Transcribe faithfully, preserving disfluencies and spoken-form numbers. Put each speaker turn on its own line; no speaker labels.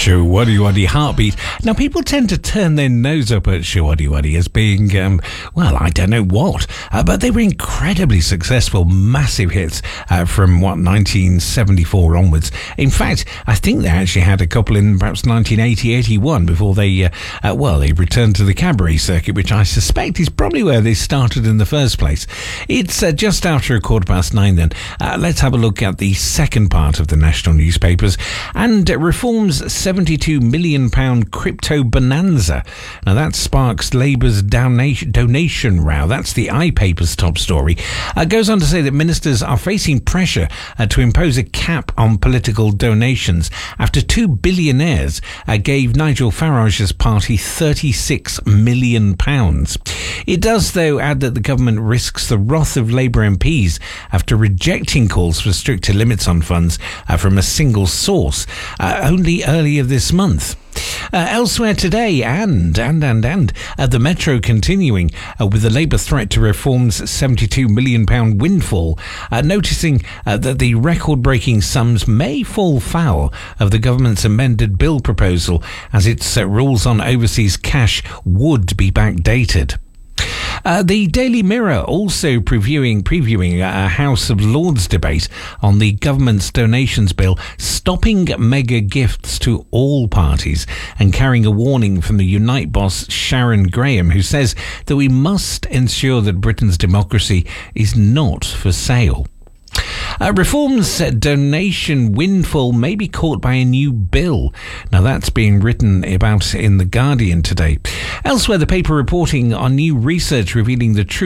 Showaddy Heartbeat. Now, people tend to turn their nose up at Showaddy as being, um, well, I don't know what, uh, but they were incredibly successful, massive hits uh, from, what, nineteen seventy-four onwards. In fact, I think they actually had a couple in perhaps nineteen eighty, eighty-one before they, uh, uh, well, they returned to the cabaret circuit, which I suspect is probably where they started in the first place. It's uh, just after a quarter past nine then. Uh, let's have a look at the second part of the national newspapers. And uh, Reform's seventy-two million pounds crypto bonanza. Now that sparks Labour's donation, donation row. That's the iPaper's top story. Uh, goes on to say that ministers are facing pressure uh, to impose a cap on political donations after two billionaires uh, gave Nigel Farage's party thirty-six million pounds. It does, though, add that the government risks the wrath of Labour M Ps after rejecting calls for stricter limits on funds uh, from a single source uh, only earlier this month. Uh, elsewhere today, and, and, and, and, uh, the Metro continuing uh, with the Labour threat to Reform's seventy-two million pounds windfall, uh, noticing uh, that the record-breaking sums may fall foul of the government's amended bill proposal as its uh, rules on overseas cash would be backdated. Uh, the Daily Mirror also previewing previewing a House of Lords debate on the government's donations bill, stopping mega gifts to all parties and carrying a warning from the Unite boss Sharon Graham, who says that we must ensure that Britain's democracy is not for sale. Uh, Reform's donation windfall may be caught by a new bill. Now that's being written about in The Guardian today. Elsewhere, the paper reporting on new research revealing the truth